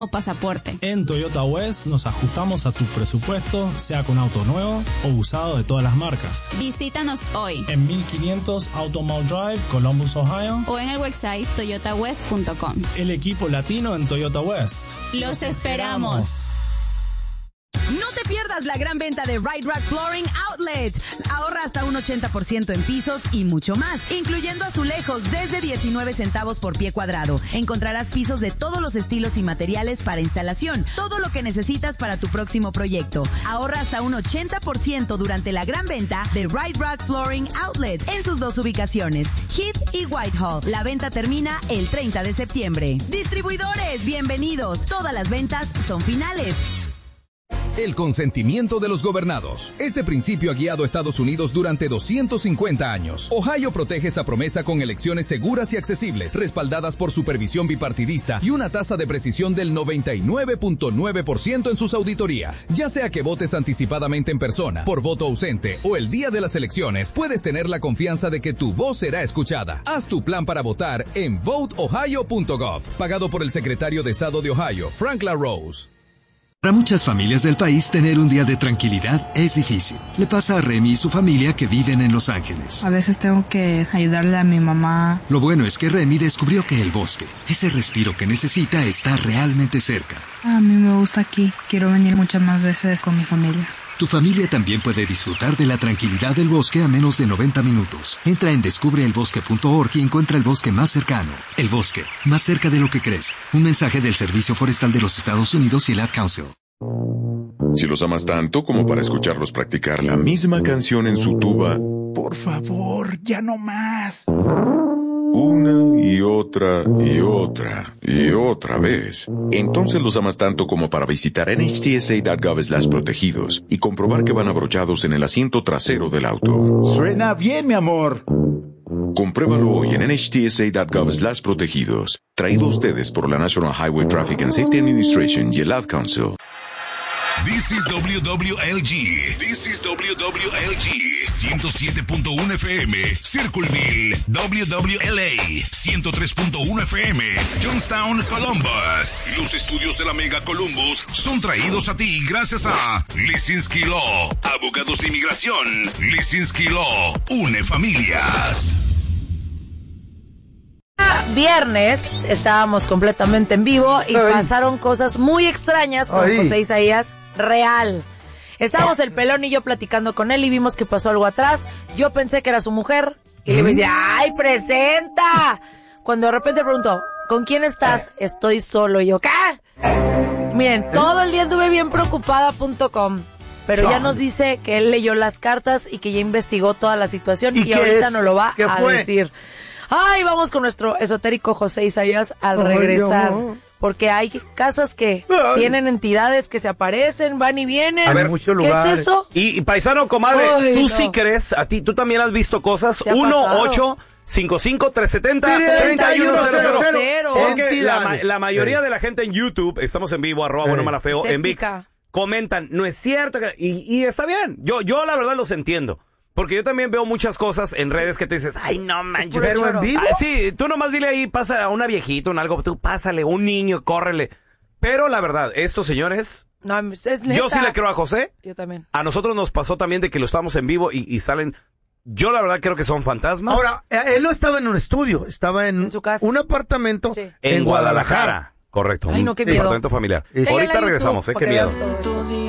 o pasaporte. En Toyota West nos ajustamos a tu presupuesto, sea con auto nuevo o usado de todas las marcas. Visítanos hoy en 1500 Automall Drive, Columbus, Ohio, o en el website toyotawest.com. El equipo latino en Toyota West. ¡Los esperamos! No te pierdas la gran venta de Rite Rack Flooring Outlet. Ahorra hasta un 80% en pisos y mucho más, incluyendo azulejos desde 19 centavos por pie cuadrado. Encontrarás pisos de todos los estilos y materiales para instalación, todo lo que necesitas para tu próximo proyecto. Ahorra hasta un 80% durante la gran venta de Rite Rack Flooring Outlet en sus dos ubicaciones, Heath y Whitehall. La venta termina el 30 de septiembre. Distribuidores, bienvenidos. Todas las ventas son finales. El consentimiento de los gobernados. Este principio ha guiado a Estados Unidos durante 250 años. Ohio protege esa promesa con elecciones seguras y accesibles, respaldadas por supervisión bipartidista y una tasa de precisión del 99.9% en sus auditorías. Ya sea que votes anticipadamente en persona, por voto ausente o el día de las elecciones, puedes tener la confianza de que tu voz será escuchada. Haz tu plan para votar en voteohio.gov, pagado por el secretario de Estado de Ohio, Frank LaRose. Para muchas familias del país, tener un día de tranquilidad es difícil. Le pasa a Remy y su familia que viven en Los Ángeles. A veces tengo que ayudarle a mi mamá. Lo bueno es que Remy descubrió que el bosque, ese respiro que necesita, está realmente cerca. A mí me gusta aquí. Quiero venir muchas más veces con mi familia. Tu familia también puede disfrutar de la tranquilidad del bosque a menos de 90 minutos. Entra en descubreelbosque.org y encuentra el bosque más cercano. El bosque, más cerca de lo que crees. Un mensaje del Servicio Forestal de los Estados Unidos y el Ad Council. Si los amas tanto como para escucharlos practicar la misma canción en su tuba, por favor, ya no más. Una y otra y otra y otra vez. Entonces los amas tanto como para visitar NHTSA.gov/protegidos y comprobar que van abrochados en el asiento trasero del auto. Suena bien, mi amor. Compruébalo hoy en NHTSA.gov/protegidos. Traído a ustedes por la National Highway Traffic and Safety Administration y el Ad Council. This is WWLG. This is WWLG. 107.1 FM. Circleville. WWLA. 103.1 FM. Johnstown, Columbus. Los estudios de la Mega Columbus son traídos a ti gracias a Lisinski Law. Abogados de inmigración. Lisinski Law. Une familias. Viernes estábamos completamente en vivo y pasaron cosas muy extrañas con José Isaías Real. Estábamos el pelón y yo platicando con él y vimos que pasó algo atrás. Yo pensé que era su mujer y le decía, ¡ay, presenta! Cuando de repente preguntó, ¿con quién estás? Estoy solo. Y yo, ¿qué? Miren, todo el día anduve bien preocupada.com. Pero ya nos dice que él leyó las cartas y que ya investigó toda la situación y ahorita nos lo va a decir. Ay, vamos con nuestro esotérico José Isaías al regresar. Porque hay casas que tienen entidades que se aparecen, van y vienen. A ver, ¿qué es eso? Y paisano, comadre, tú sí crees, tú también has visto cosas. 1-855-370-3100. Porque la mayoría de la gente en YouTube, estamos en vivo, @buenomalafeo, en VIX, comentan, no es cierto, y está bien. Yo la verdad los entiendo. Porque yo también veo muchas cosas en redes que te dices, ay, no manches. ¿Pero en vivo? Sí, tú nomás dile ahí, pasa a una viejita, un algo, tú pásale, un niño, córrele. Pero la verdad, estos señores, no, es neta. Yo sí le creo a José. Yo también. A nosotros nos pasó también de que lo estamos en vivo y salen, yo la verdad creo que son fantasmas. Ahora, él no estaba en un estudio, estaba en su casa. Un apartamento en Guadalajara. Correcto, ay, no, qué miedo. Departamento familiar. Ahorita regresamos, qué miedo.